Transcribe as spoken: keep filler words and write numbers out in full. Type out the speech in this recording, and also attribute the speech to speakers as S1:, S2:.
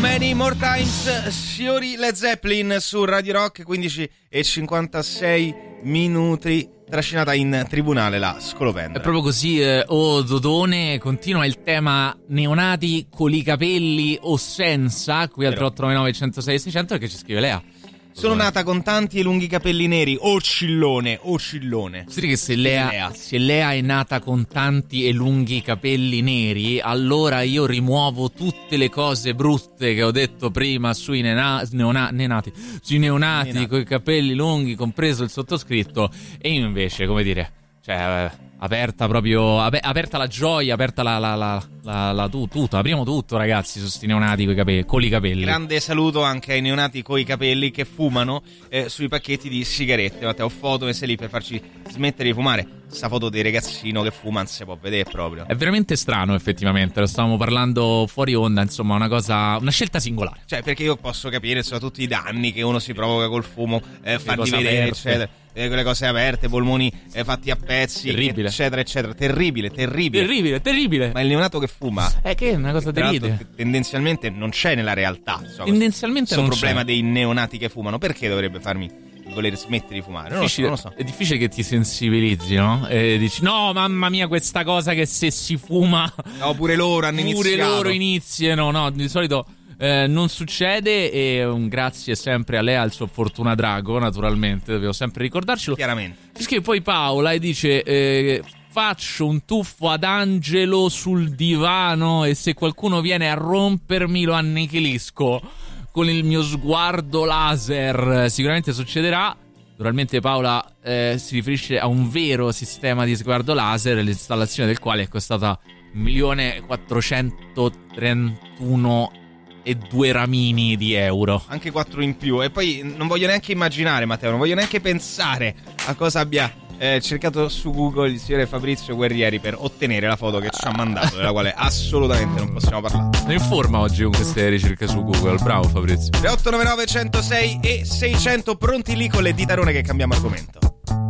S1: Many More Times, signori Led Zeppelin su Radio Rock, quindici e cinquantasei minuti, trascinata in tribunale la scolopendra.
S2: È proprio così, eh, oh Dodone, continua il tema neonati con i capelli o senza, qui al tre otto nove nove uno zero sei sei zero zero, perché ci scrive Lea.
S1: Sono nata con tanti e lunghi capelli neri, o cillone, o cillone.
S2: Sì, che se Lea, Lea. se Lea è nata con tanti e lunghi capelli neri, allora io rimuovo tutte le cose brutte che ho detto prima sui nena, neona, nenati, sui neonati, neonati. con i capelli lunghi, compreso il sottoscritto, e invece, come dire, cioè, aperta proprio, aperta la gioia, aperta la, la, la, la, la tu, tutto, apriamo tutto, ragazzi, su sti neonati coi capelli, con i capelli.
S1: Grande saluto anche ai neonati coi capelli che fumano eh, sui pacchetti di sigarette. Matteo, ho foto messe lì per farci smettere di fumare. Sta foto del ragazzino che fuma non si può vedere proprio.
S2: È veramente strano, effettivamente, lo stavamo parlando fuori onda, insomma, una cosa, una scelta singolare.
S1: Cioè, perché io posso capire soprattutto i danni che uno si provoca col fumo, eh, farli vedere, aperte. eccetera. Eh, quelle cose aperte, polmoni eh, fatti a pezzi,
S2: terribile.
S1: eccetera, eccetera. Terribile, terribile.
S2: Terribile, terribile.
S1: Ma il neonato che fuma
S2: è che è una cosa terribile.
S1: Tendenzialmente non c'è nella realtà. Insomma,
S2: tendenzialmente non
S1: c'è. Questo problema
S2: c'è.
S1: dei neonati che fumano. Perché dovrebbe farmi voler smettere di fumare? Non lo so, non lo so.
S2: È difficile che ti sensibilizzi, no? E dici, no, mamma mia, questa cosa che se si fuma...
S1: No, pure loro hanno
S2: pure
S1: iniziato.
S2: Pure loro iniziano, no, di solito... Eh, non succede, e un grazie sempre a lei, al suo Fortuna Drago, naturalmente, devo sempre ricordarcelo.
S1: Chiaramente.
S2: Ci scrive poi Paola e dice eh, faccio un tuffo ad Angelo sul divano e se qualcuno viene a rompermi lo annichilisco con il mio sguardo laser. Sicuramente succederà. Naturalmente Paola eh, si riferisce a un vero sistema di sguardo laser, l'installazione del quale è costata un milione quattrocentotrentuno e due ramini di euro,
S1: anche quattro in più. E poi non voglio neanche immaginare, Matteo, non voglio neanche pensare a cosa abbia eh, cercato su Google il signore Fabrizio Guerrieri per ottenere la foto che ci ha mandato, della quale assolutamente non possiamo parlare.
S2: Ne informa oggi con queste ricerche su Google, bravo Fabrizio.
S1: tre otto nove nove uno zero sei e seicento, pronti lì con le ditarone che cambiamo argomento.